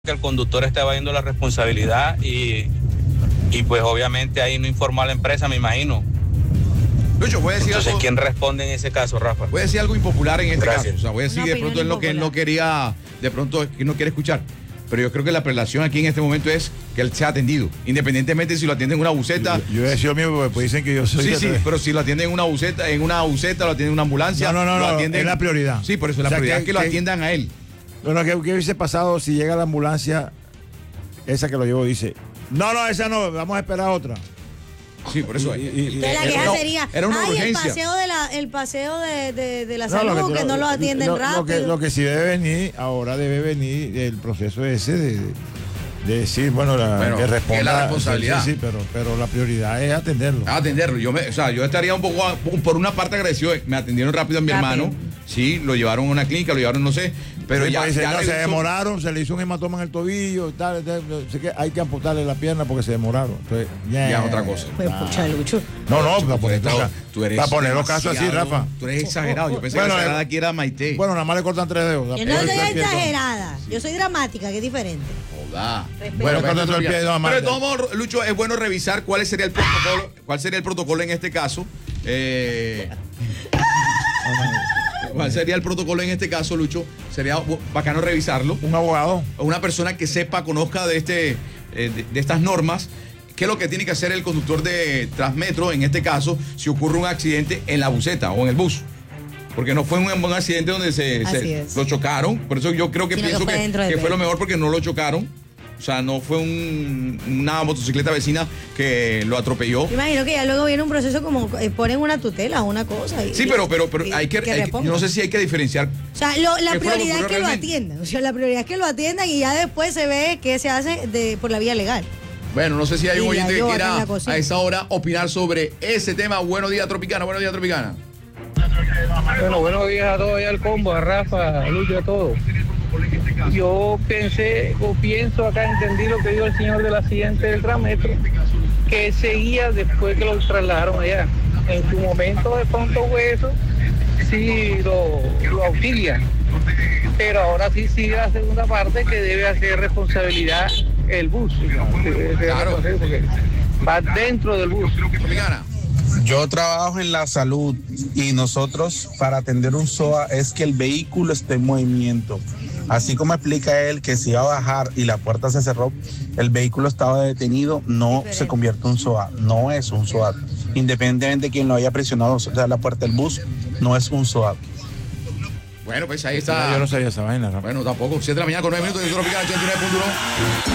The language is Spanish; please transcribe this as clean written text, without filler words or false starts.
que el conductor está evadiendo la responsabilidad y pues obviamente ahí no informó a la empresa, me imagino. Lucho, voy a decir Entonces, algo. ¿quién responde en ese caso, Rafa? Voy a decir algo impopular en este Gracias. caso. O sea, voy a decir de pronto es lo que él no quería, de pronto que no quiere escuchar. Pero yo creo que la apelación aquí en este momento es que él sea atendido, independientemente si lo atienden en una buceta. Yo he decidido mío porque pues dicen que yo soy. Sí, pero si lo atienden en una buceta, lo atienden en una ambulancia. No, lo atienden... es la prioridad. Sí, por eso la prioridad es que lo atiendan a él. Bueno, ¿qué hubiese pasado si llega la ambulancia, esa que lo llevó, dice, no, esa no, vamos a esperar otra? Sí, por eso. Entonces la queja sería, era una urgencia. el paseo de la salud, que no lo atienden rápido. Lo que sí debe venir, ahora debe venir el proceso ese de decir, bueno, que responda. Es la responsabilidad. Sí, pero la prioridad es atenderlo. Atenderlo. Yo estaría un poco, por una parte agradecido, me atendieron rápido a mi hermano. Sí, lo llevaron a una clínica, lo llevaron, no sé, pero sí, ya se demoraron, se le hizo un hematoma en el tobillo y tal, sé que hay que amputarle la pierna porque se demoraron. Entonces, ya es otra cosa. Pues pucha, Lucho. No, tú eres para poner los casos así, Rafa. Tú eres exagerado. Yo pensé que la exagerada aquí era Maite. Bueno, nada más le cortan 3 dedos. Yo no soy exagerada, yo soy dramática, que es diferente. Joda. Bueno, pero de todos modos, Lucho, es bueno revisar cuál sería el protocolo en este caso. ¿Cuál sería el protocolo en este caso, Lucho? Sería bacano revisarlo. Un abogado. Una persona que sepa, conozca de estas normas. ¿Qué es lo que tiene que hacer el conductor de Transmetro, en este caso, si ocurre un accidente en la buseta o en el bus? Porque no fue un accidente donde lo chocaron. Por eso yo creo que pienso que fue lo mejor, porque no lo chocaron. O sea, no fue una motocicleta vecina que lo atropelló. Imagino que ya luego viene un proceso como ponen una tutela o una cosa. Sí, pero yo no sé si hay que diferenciar. O sea, la prioridad es que lo atiendan. O sea, la prioridad es que lo atiendan y ya después se ve qué se hace por la vía legal. Bueno, no sé si hay un oyente que quiera a esa hora opinar sobre ese tema. Buenos días, Tropicana. Buenos días, Tropicana. Bueno, buenos días a todos, allá al combo, a Rafa, a Lucho, a todos. Yo pienso acá, entendí lo que dijo el señor del accidente del Transmetro, que seguía después que lo trasladaron allá. En su momento de pronto fue eso, sí lo auxilian. Pero ahora sí sigue la segunda parte, que debe hacer responsabilidad el bus. Claro. Porque va dentro del bus. Yo trabajo en la salud y nosotros, para atender un SOA, es que el vehículo esté en movimiento. Así como explica él que si iba a bajar y la puerta se cerró, el vehículo estaba detenido, no se convierte en un SOA, no es un SOA. Independientemente de quien lo haya presionado, o sea, la puerta del bus, no es un SOA. Bueno, pues ahí está. Yo no sabía esa vaina, Rafa. Bueno, tampoco. 7 de la mañana con 9 minutos de Tropicana 89.1.